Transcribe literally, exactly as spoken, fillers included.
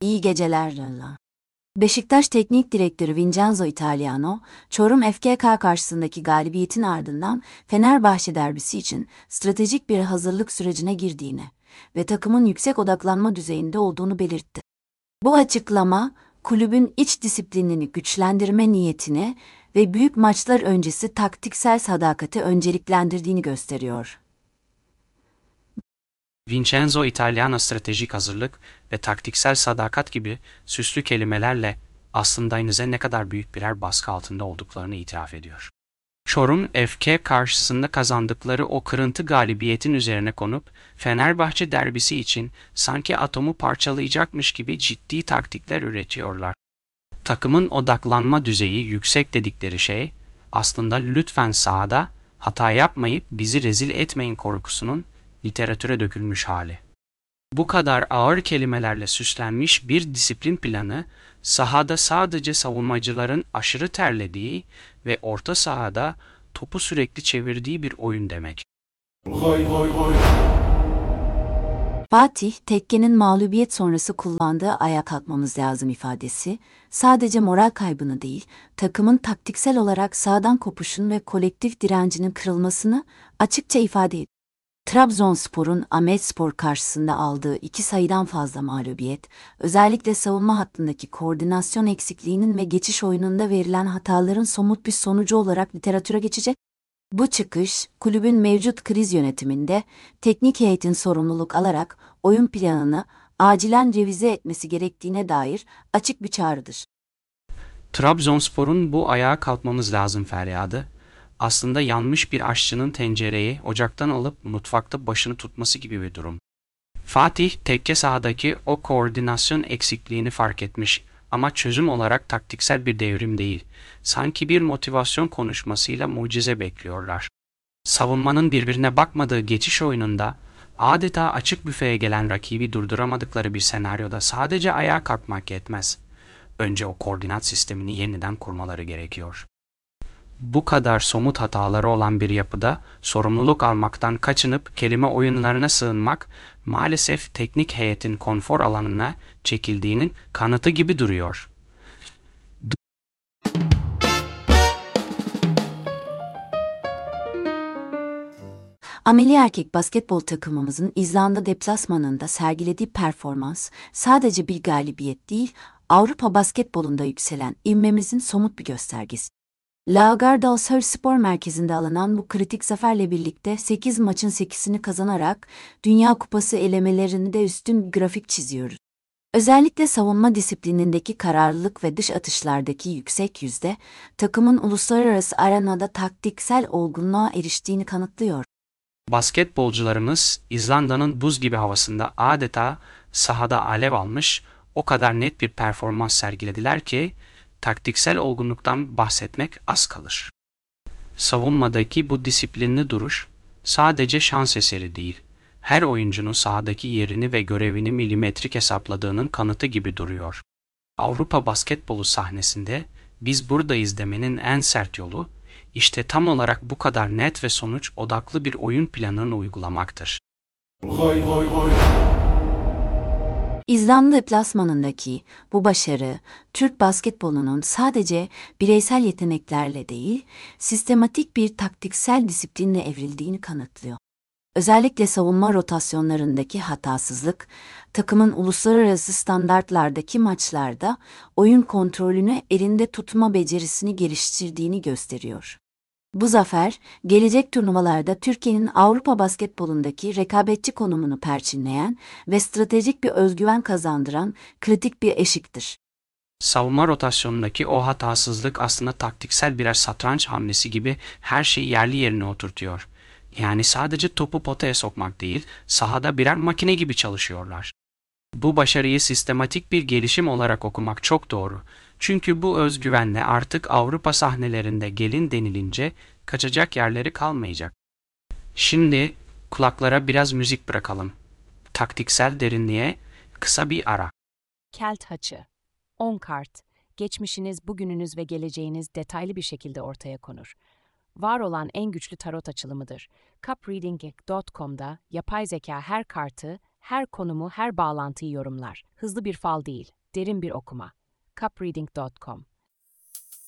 İyi geceler Rıla. Beşiktaş Teknik Direktörü Vincenzo Italiano, Çorum F K K karşısındaki galibiyetin ardından Fenerbahçe derbisi için stratejik bir hazırlık sürecine girdiğini ve takımın yüksek odaklanma düzeyinde olduğunu belirtti. Bu açıklama, kulübün iç disiplinini güçlendirme niyetini ve büyük maçlar öncesi taktiksel sadakati önceliklendirdiğini gösteriyor. Vincenzo Italiano stratejik hazırlık ve taktiksel sadakat gibi süslü kelimelerle aslında inize ne kadar büyük birer baskı altında olduklarını itiraf ediyor. Çorum F K karşısında kazandıkları o kırıntı galibiyetin üzerine konup Fenerbahçe derbisi için sanki atomu parçalayacakmış gibi ciddi taktikler üretiyorlar. Takımın odaklanma düzeyi yüksek dedikleri şey aslında lütfen sahada hata yapmayıp bizi rezil etmeyin korkusunun literatüre dökülmüş hali. Bu kadar ağır kelimelerle süslenmiş bir disiplin planı, sahada sadece savunmacıların aşırı terlediği ve orta sahada topu sürekli çevirdiği bir oyun demek. Oy oy oy. Fatih, Tekke'nin mağlubiyet sonrası kullandığı "ayağa kalkmamız lazım" ifadesi, sadece moral kaybını değil, takımın taktiksel olarak sahadan kopuşun ve kolektif direncinin kırılmasını açıkça ifade ediyor. Trabzonspor'un Ahmetspor karşısında aldığı iki sayıdan fazla mağlubiyet, özellikle savunma hattındaki koordinasyon eksikliğinin ve geçiş oyununda verilen hataların somut bir sonucu olarak literatüre geçecek. Bu çıkış, kulübün mevcut kriz yönetiminde teknik heyetin sorumluluk alarak oyun planını acilen revize etmesi gerektiğine dair açık bir çağrıdır. Trabzonspor'un bu ayağa kalkmamız lazım feryadı, aslında yanmış bir aşçının tencereyi ocaktan alıp mutfakta başını tutması gibi bir durum. Fatih, tekke sahadaki o koordinasyon eksikliğini fark etmiş ama çözüm olarak taktiksel bir devrim değil, sanki bir motivasyon konuşmasıyla mucize bekliyorlar. Savunmanın birbirine bakmadığı geçiş oyununda, adeta açık büfeye gelen rakibi durduramadıkları bir senaryoda sadece ayağa kalkmak yetmez. Önce o koordinat sistemini yeniden kurmaları gerekiyor. Bu kadar somut hataları olan bir yapıda sorumluluk almaktan kaçınıp kelime oyunlarına sığınmak maalesef teknik heyetin konfor alanına çekildiğinin kanıtı gibi duruyor. Ameli erkek basketbol takımımızın İzlanda deplasmanında sergilediği performans sadece bir galibiyet değil, Avrupa basketbolunda yükselen ivmemizin somut bir göstergesi. Laugardal Spor Merkezi'nde alınan bu kritik zaferle birlikte sekiz maçın sekizini kazanarak Dünya Kupası elemelerinde de üstün bir grafik çiziyoruz. Özellikle savunma disiplinindeki kararlılık ve dış atışlardaki yüksek yüzde, takımın uluslararası arenada taktiksel olgunluğa eriştiğini kanıtlıyor. Basketbolcularımız İzlanda'nın buz gibi havasında adeta sahada alev almış, o kadar net bir performans sergilediler ki taktiksel olgunluktan bahsetmek az kalır. Savunmadaki bu disiplinli duruş sadece şans eseri değil, her oyuncunun sahadaki yerini ve görevini milimetrik hesapladığının kanıtı gibi duruyor. Avrupa basketbolu sahnesinde biz buradayız demenin en sert yolu, işte tam olarak bu kadar net ve sonuç odaklı bir oyun planını uygulamaktır. Oy oy oy. İzlanda deplasmanındaki bu başarı, Türk basketbolunun sadece bireysel yeteneklerle değil, sistematik bir taktiksel disiplinle evrildiğini kanıtlıyor. Özellikle savunma rotasyonlarındaki hatasızlık, takımın uluslararası standartlardaki maçlarda oyun kontrolünü elinde tutma becerisini geliştirdiğini gösteriyor. Bu zafer, gelecek turnuvalarda Türkiye'nin Avrupa basketbolundaki rekabetçi konumunu perçinleyen ve stratejik bir özgüven kazandıran kritik bir eşiktir. Savunma rotasyonundaki o hatasızlık aslında taktiksel birer satranç hamlesi gibi her şeyi yerli yerine oturtuyor. Yani sadece topu potaya sokmak değil, sahada birer makine gibi çalışıyorlar. Bu başarıyı sistematik bir gelişim olarak okumak çok doğru. Çünkü bu özgüvenle artık Avrupa sahnelerinde gelin denilince kaçacak yerleri kalmayacak. Şimdi kulaklara biraz müzik bırakalım. Taktiksel derinliğe kısa bir ara. Kelt Haçı. on kart. Geçmişiniz, bugününüz ve geleceğiniz detaylı bir şekilde ortaya konur. Var olan en güçlü tarot açılımıdır. cup reading dot com'da yapay zeka her kartı Her konumu, her bağlantıyı yorumlar. Hızlı bir fal değil, derin bir okuma. cupreading nokta com